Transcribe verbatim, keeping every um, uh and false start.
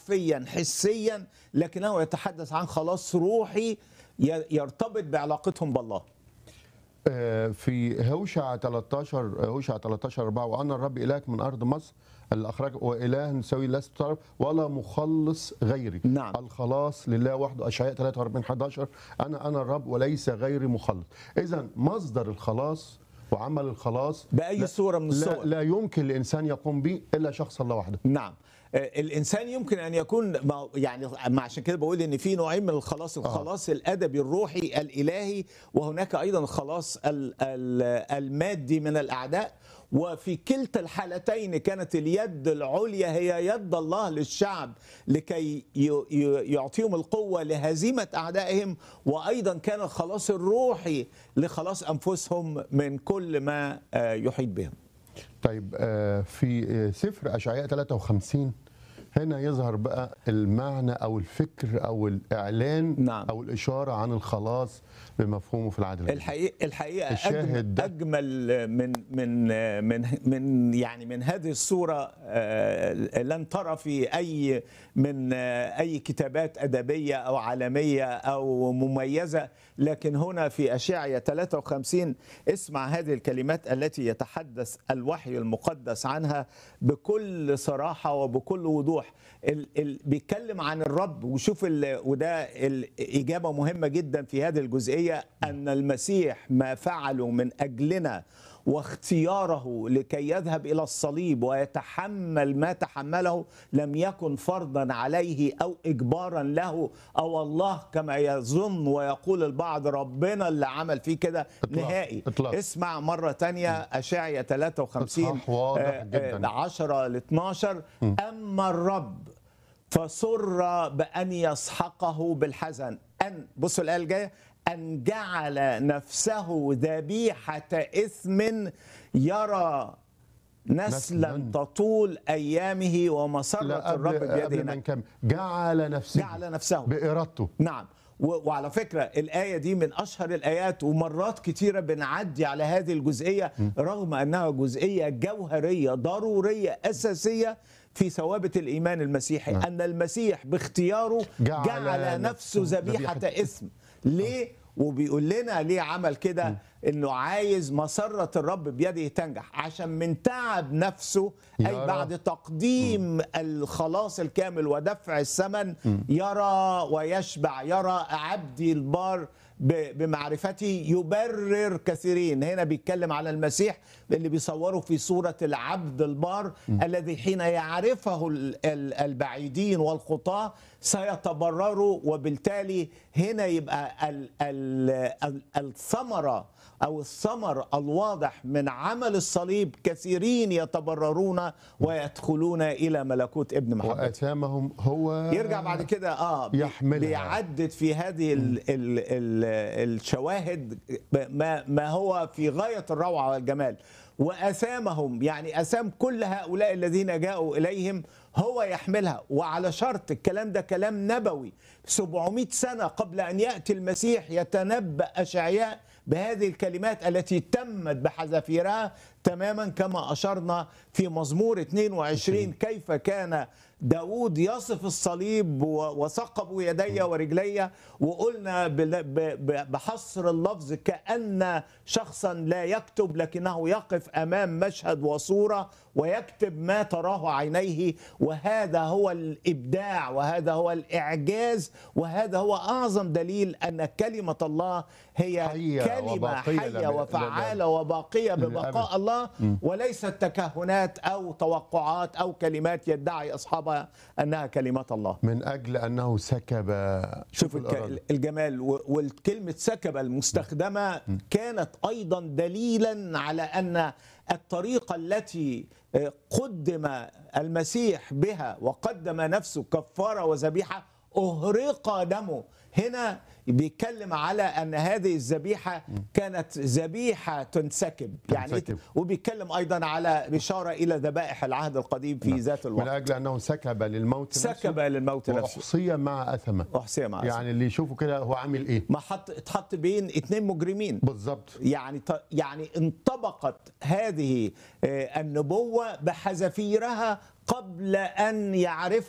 حرفيا حسيا، لكنه يتحدث عن خلاص روحي يرتبط بعلاقتهم بالله. في هوشع تلتاشر هوشع تلتاشر أربعة وانا الرب الهك من ارض مصر اللي اخرج واله سوي لست تعرف ولا مخلص غيري. نعم. الخلاص لله وحده. اشعياء ثلاثة وأربعين حداشر انا انا الرب وليس غيري مخلص. اذا مصدر الخلاص وعمل الخلاص باي صوره من الصور لا, لا يمكن لانسان يقوم به الا شخص الله وحده. نعم. الانسان يمكن ان يكون يعني عشان كده بقول ان في نوعين من الخلاص، الخلاص آه. الادبي الروحي الالهي، وهناك ايضا الخلاص المادي من الاعداء. وفي كلتا الحالتين كانت اليد العليا هي يد الله للشعب لكي يعطيهم القوة لهزيمة أعدائهم، وأيضا كان الخلاص الروحي لخلاص أنفسهم من كل ما يحيط بهم. طيب في سفر أشعياء ثلاثة وخمسين هنا يظهر بقى المعنى أو الفكر أو الإعلان. نعم. أو الإشارة عن الخلاص بمفهومه في العهد الجديد. الحقيقة الحقيقة أجمل, أجمل من من من من يعني من هذه الصورة لن ترى في أي من أي كتابات أدبية أو عالمية أو مميزة، لكن هنا في أشعياء ثلاثة وخمسين اسمع هذه الكلمات التي يتحدث الوحي المقدس عنها بكل صراحة وبكل وضوح. ال ال بيتكلم عن الرب، وشوف وده الإجابة مهمة جدا في هذه الجزئية، أن المسيح ما فعله من أجلنا واختياره لكي يذهب إلى الصليب ويتحمل ما تحمله لم يكن فرضا عليه أو إجبارا له أو الله كما يظن ويقول البعض ربنا اللي عمل فيه كده نهائي. إطلاق. اسمع مرة تانية أشعياء ثلاثة وخمسين عشرة ل اثناشر. أما الرب فسر بأن يسحقه بالحزن، أن بصوا الآية الجاية، أن جعل نفسه ذبيحة إثم يرى نسلا تطول أيامه ومسرة الرب بيده. جعل نفسه جعل نفسه بإرادته. نعم. وعلى فكرة الآية دي من أشهر الآيات، ومرات كتيرة بنعدي على هذه الجزئية رغم أنها جزئية جوهرية ضرورية أساسية في ثوابت الإيمان المسيحي. نعم. أن المسيح باختياره جعل, جعل نفسه ذبيحة إثم. ليه؟ وبيقول لنا ليه عمل كده، انه عايز مسرة الرب بيده تنجح، عشان من تعب نفسه اي بعد تقديم م. الخلاص الكامل ودفع الثمن يرى ويشبع، يرى عبدي البار بمعرفتي يبرر كثيرين. هنا بيتكلم على المسيح اللي بيصوره في صورة العبد البار م. الذي حين يعرفه البعيدين والخطاة سيتبرروا، وبالتالي هنا يبقى الثمرة أو الثمر الواضح من عمل الصليب كثيرين يتبررون ويدخلون إلى ملكوت ابن محبته. وأثامهم هو يرجع بعد كده آه يحملها. بيعدد في هذه ال ال ال الشواهد ما, ما هو في غاية الروعة والجمال. وأثامهم يعني أثام كل هؤلاء الذين جاءوا إليهم هو يحملها، وعلى شرط الكلام ده كلام نبوي سبعمائة سنة قبل أن يأتي المسيح يتنبأ أشعياء بهذه الكلمات التي تمت بحذافيرها تماما كما أشرنا في مزمور اثنين وعشرين كيف كان داود يصف الصليب وثقب يدي ورجلي، وقلنا بحصر اللفظ كأن شخصا لا يكتب لكنه يقف أمام مشهد وصورة ويكتب ما تراه عينيه. وهذا هو الإبداع وهذا هو الإعجاز وهذا هو أعظم دليل أن كلمة الله هي حية كلمة حية وفعالة وباقية ببقاء الله، وليست تكهنات أو توقعات أو كلمات يدعي أصحابها أنها كلمات الله. من أجل أنه سكب. شوف الجمال، والكلمة سكب المستخدمة كانت أيضا دليلا على أن الطريقة التي قدم المسيح بها وقدم نفسه كفارة وذبيحة أهرق دمه. هنا بيتكلم على أن هذه الذبيحة كانت ذبيحة تنسكب يعني، وبيتكلم أيضا على إشارة إلى ذبائح العهد القديم في ذات الوقت. من أجل أنه سكب للموت نفسه سكب للموت نفسه وأحصي مع أثمه. أحصي مع أثمه يعني اللي يشوفه كده هو عامل إيه؟ ما حط اتحط بين اثنين مجرمين بالظبط. يعني يعني انطبقت هذه النبوة بحذافيرها قبل أن يعرفها